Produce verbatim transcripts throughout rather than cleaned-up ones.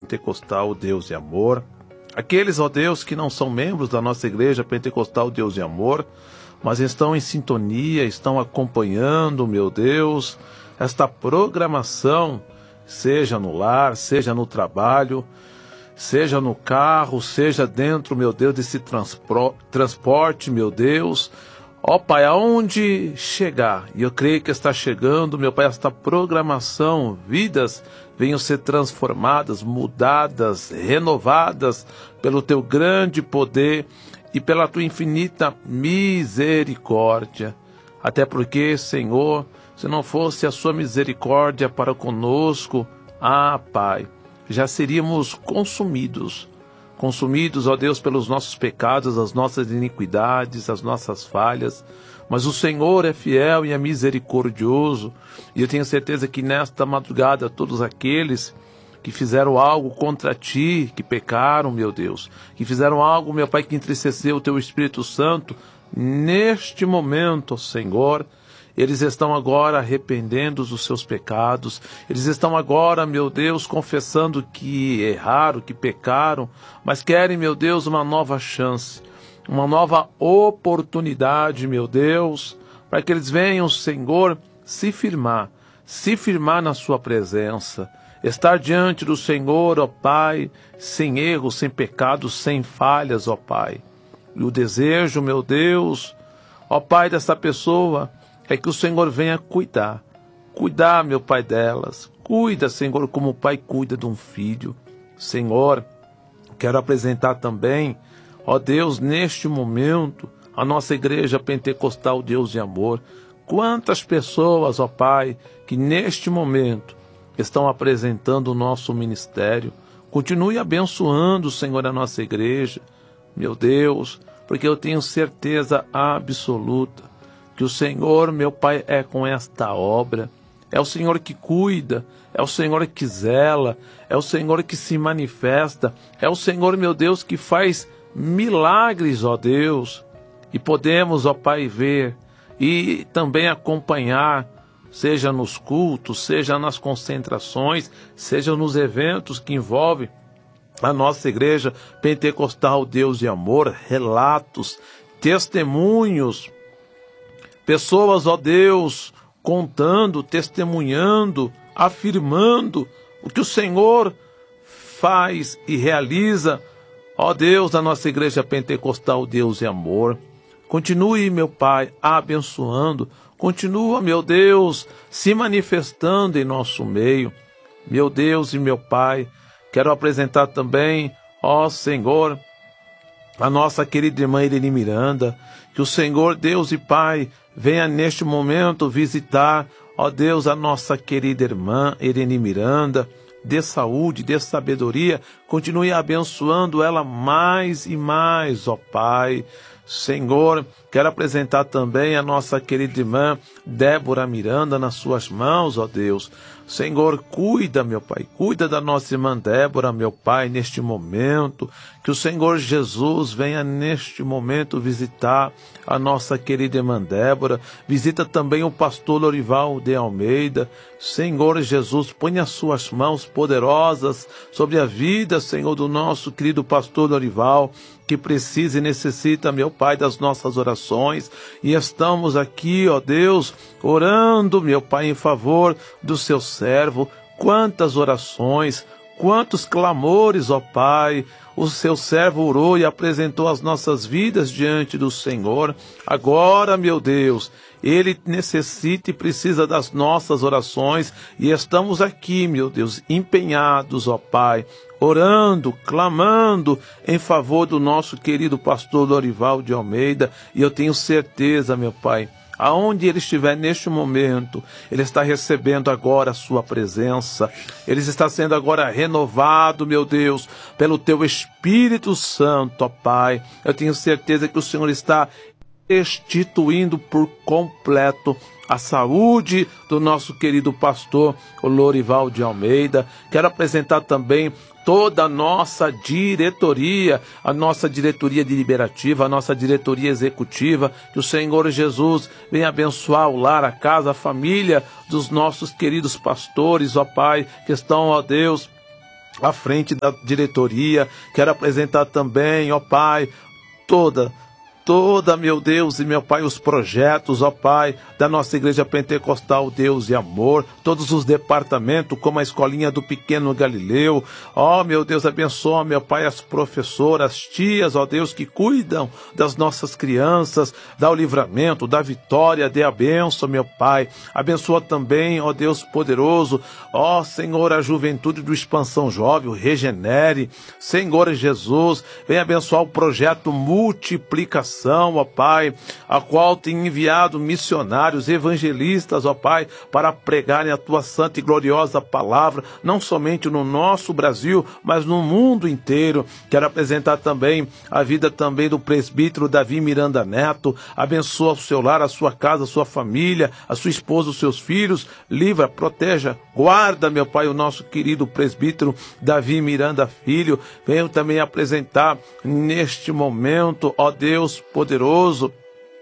Pentecostal Deus e Amor. Aqueles, ó Deus, que não são membros da nossa Igreja Pentecostal Deus e Amor, mas estão em sintonia, estão acompanhando, meu Deus, esta programação, seja no lar, seja no trabalho, seja no carro, seja dentro, meu Deus, desse transpro- transporte, meu Deus. Ó Pai, aonde chegar, e eu creio que está chegando, meu Pai, esta programação, vidas venham ser transformadas, mudadas, renovadas pelo Teu grande poder e pela Tua infinita misericórdia. Até porque, Senhor, se não fosse a Sua misericórdia para conosco, ah, Pai, já seríamos consumidos. Consumidos, ó Deus, pelos nossos pecados, as nossas iniquidades, as nossas falhas. Mas o Senhor é fiel e é misericordioso. E eu tenho certeza que nesta madrugada, todos aqueles que fizeram algo contra Ti, que pecaram, meu Deus, que fizeram algo, meu Pai, que entristeceu o Teu Espírito Santo, neste momento, Senhor, eles estão agora arrependendo dos seus pecados. Eles estão agora, meu Deus, confessando que erraram, que pecaram, mas querem, meu Deus, uma nova chance, uma nova oportunidade, meu Deus, para que eles venham, Senhor, se firmar, se firmar na Sua presença, estar diante do Senhor, ó Pai, sem erro, sem pecado, sem falhas, ó Pai. E o desejo, meu Deus, ó Pai, dessa pessoa, é que o Senhor venha cuidar, cuidar, meu Pai, delas. Cuida, Senhor, como o pai cuida de um filho. Senhor, quero apresentar também, ó Deus, neste momento, a nossa Igreja Pentecostal Deus e Amor. Quantas pessoas, ó Pai, que neste momento estão apresentando o nosso ministério. Continue abençoando, Senhor, a nossa igreja, meu Deus, porque eu tenho certeza absoluta que o Senhor, meu Pai, é com esta obra. É o Senhor que cuida, é o Senhor que zela, é o Senhor que se manifesta, é o Senhor, meu Deus, que faz milagres, ó Deus. E podemos, ó Pai, ver e também acompanhar, seja nos cultos, seja nas concentrações, seja nos eventos que envolvem a nossa Igreja Pentecostal Deus e Amor, relatos, testemunhos, pessoas, ó Deus, contando, testemunhando, afirmando o que o Senhor faz e realiza, ó Deus, da nossa Igreja Pentecostal Deus e Amor. Continue, meu Pai, abençoando, continua, meu Deus, se manifestando em nosso meio. Meu Deus e meu Pai, quero apresentar também, ó Senhor, a nossa querida irmã Irene Miranda, que o Senhor, Deus e Pai, venha neste momento visitar, ó Deus, a nossa querida irmã Irene Miranda, dê saúde, dê sabedoria, continue abençoando ela mais e mais, ó Pai. Senhor, quero apresentar também a nossa querida irmã Débora Miranda nas suas mãos, ó Deus. Senhor, cuida, meu Pai, cuida da nossa irmã Débora, meu Pai, neste momento. Que o Senhor Jesus venha neste momento visitar a nossa querida irmã Débora. Visita também o pastor Lorival de Almeida. Senhor Jesus, põe as suas mãos poderosas sobre a vida, Senhor, do nosso querido pastor Lorival, que precisa e necessita, meu Pai, das nossas orações. E estamos aqui, ó Deus, orando, meu Pai, em favor do seu servo. Quantas orações, quantos clamores, ó Pai, o seu servo orou e apresentou as nossas vidas diante do Senhor. Agora, meu Deus, ele necessita e precisa das nossas orações, e estamos aqui, meu Deus, empenhados, ó Pai, orando, clamando em favor do nosso querido pastor Lorival de Almeida. E eu tenho certeza, meu Pai, aonde ele estiver neste momento, ele está recebendo agora a sua presença, ele está sendo agora renovado, meu Deus, pelo teu Espírito Santo, ó Pai. Eu tenho certeza que o Senhor está restituindo por completo a saúde do nosso querido pastor Lorival de Almeida. Quero apresentar também toda a nossa diretoria, a nossa diretoria deliberativa, a nossa diretoria executiva. Que o Senhor Jesus venha abençoar o lar, a casa, a família dos nossos queridos pastores, ó Pai, que estão, ó Deus, à frente da diretoria. Quero apresentar também, ó Pai, toda Toda, meu Deus e meu Pai, os projetos, ó Pai, da nossa Igreja Pentecostal Deus e Amor, todos os departamentos, como a escolinha do Pequeno Galileu, ó meu Deus, abençoa, meu Pai, as professoras, as tias, ó Deus, que cuidam das nossas crianças, dá o livramento, dá a vitória, dê a bênção, meu Pai, abençoa também, ó Deus poderoso, ó Senhor, a juventude do Expansão Jovem, o Regenere, Senhor Jesus, vem abençoar o projeto Multiplicação, ó Pai, a qual tem enviado missionários, evangelistas, ó Pai, para pregarem a Tua santa e gloriosa palavra, não somente no nosso Brasil, mas no mundo inteiro. Quero apresentar também a vida também do presbítero Davi Miranda Neto, abençoa o seu lar, a sua casa, a sua família, a sua esposa, os seus filhos, livra, proteja, guarda, meu Pai, o nosso querido presbítero Davi Miranda Filho. Venho também apresentar neste momento, ó Deus poderoso,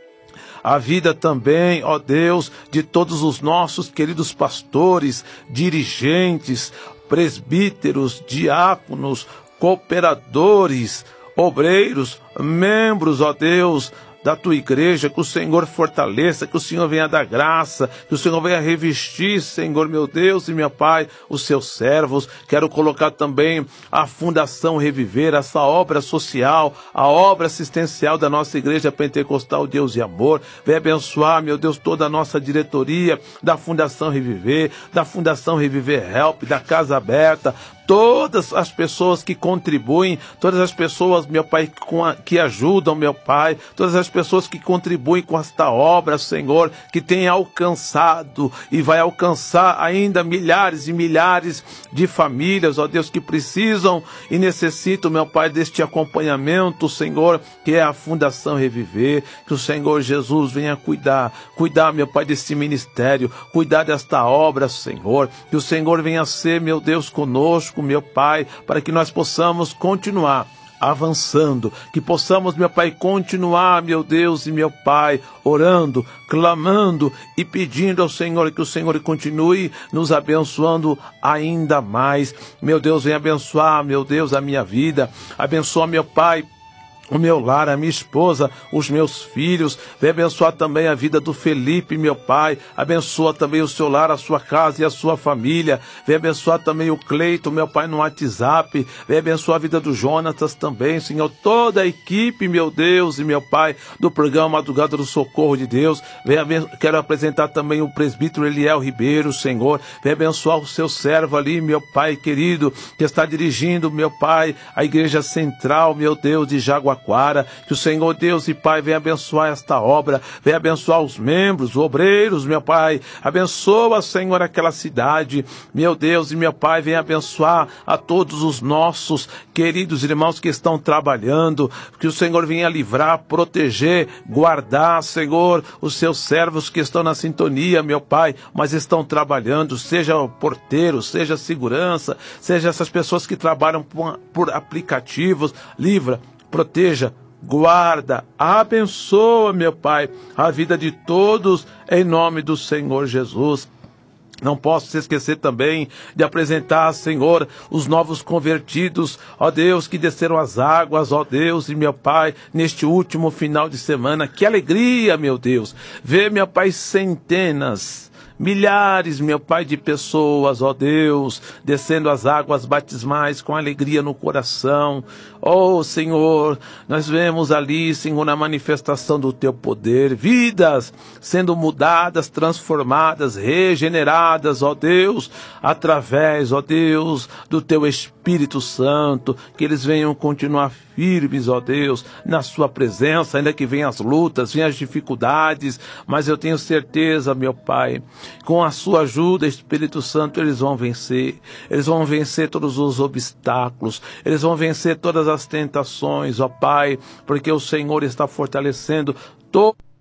a vida também, ó Deus, de todos os nossos queridos pastores, dirigentes, presbíteros, diáconos, cooperadores, obreiros, membros, ó Deus, da Tua Igreja, que o Senhor fortaleça, que o Senhor venha dar graça, que o Senhor venha revestir, Senhor, meu Deus e meu Pai, os seus servos. Quero colocar também a Fundação Reviver, essa obra social, a obra assistencial da nossa Igreja Pentecostal Deus e Amor. Venha abençoar, meu Deus, toda a nossa diretoria da Fundação Reviver, da Fundação Reviver Help, da Casa Aberta, todas as pessoas que contribuem, todas as pessoas, meu Pai, que ajudam, meu Pai, todas as pessoas que contribuem com esta obra, Senhor, que tem alcançado e vai alcançar ainda milhares e milhares de famílias, ó Deus, que precisam e necessitam, meu Pai, deste acompanhamento, Senhor, que é a Fundação Reviver. Que o Senhor Jesus venha cuidar, cuidar, meu Pai, desse ministério, cuidar desta obra, Senhor, que o Senhor venha ser, meu Deus, conosco, meu Pai, para que nós possamos continuar avançando, que possamos, meu Pai, continuar, meu Deus e meu Pai, orando, clamando e pedindo ao Senhor que o Senhor continue nos abençoando ainda mais. Meu Deus, venha abençoar, meu Deus, a minha vida, abençoa, meu Pai, o meu lar, a minha esposa, os meus filhos. Vem abençoar também a vida do Felipe, meu Pai. Abençoa também o seu lar, a sua casa e a sua família. Vem abençoar também o Cleito, meu Pai, no WhatsApp. Vem abençoar a vida do Jonatas também, Senhor. Toda a equipe, meu Deus e meu Pai, do programa Madrugada do Socorro de Deus. Vem abenço... Quero apresentar também o presbítero Eliel Ribeiro, Senhor. Vem abençoar o seu servo ali, meu Pai querido, que está dirigindo, meu Pai, a Igreja Central, meu Deus, de Jaguar. Que o Senhor Deus e Pai venha abençoar esta obra, venha abençoar os membros, os obreiros, meu Pai, abençoa, Senhor, aquela cidade, meu Deus e meu Pai, venha abençoar a todos os nossos queridos irmãos que estão trabalhando, que o Senhor venha livrar, proteger, guardar, Senhor, os seus servos que estão na sintonia, meu Pai, mas estão trabalhando, seja o porteiro, seja a segurança, seja essas pessoas que trabalham por, por aplicativos, livra, proteja, guarda, abençoa, meu Pai, a vida de todos, em nome do Senhor Jesus. Não posso se esquecer também de apresentar, Senhor, os novos convertidos, ó Deus, que desceram as águas, ó Deus e meu Pai, neste último final de semana. Que alegria, meu Deus, ver, meu Pai, centenas, milhares, meu Pai, de pessoas, ó Deus, descendo as águas batismais com alegria no coração. Ó Senhor, nós vemos ali, Senhor, a manifestação do Teu poder, vidas sendo mudadas, transformadas, regeneradas, ó Deus, através, ó Deus, do Teu Espírito Santo, que eles venham continuar firmes, ó Deus, na Sua presença, ainda que venham as lutas, venham as dificuldades, mas eu tenho certeza, meu Pai, com a Sua ajuda, Espírito Santo, eles vão vencer, eles vão vencer todos os obstáculos, eles vão vencer todas as tentações, ó Pai, porque o Senhor está fortalecendo todo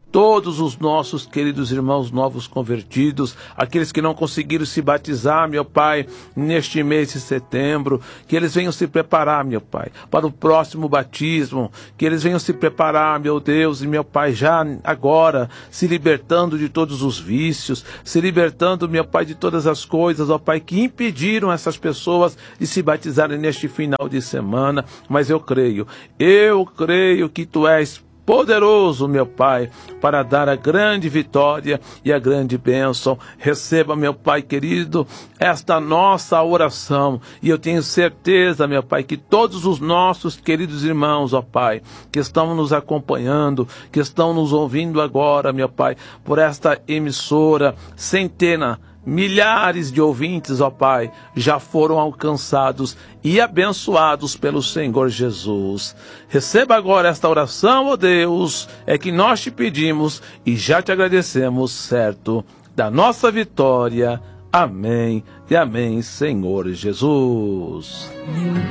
todos os nossos queridos irmãos novos convertidos, aqueles que não conseguiram se batizar, meu Pai, neste mês de setembro, que eles venham se preparar, meu Pai, para o próximo batismo, que eles venham se preparar, meu Deus e meu Pai, já agora, se libertando de todos os vícios, se libertando, meu Pai, de todas as coisas, ó Pai, que impediram essas pessoas de se batizarem neste final de semana. Mas eu creio, eu creio que Tu és poderoso, meu Pai, para dar a grande vitória e a grande bênção. Receba, meu Pai querido, esta nossa oração, e eu tenho certeza, meu Pai, que todos os nossos queridos irmãos, ó Pai, que estão nos acompanhando, que estão nos ouvindo agora, meu Pai, por esta emissora, centena, milhares de ouvintes, ó Pai, já foram alcançados e abençoados pelo Senhor Jesus. Receba agora esta oração, ó Deus, é que nós te pedimos e já te agradecemos, certo, da nossa vitória. Amém e amém, Senhor Jesus.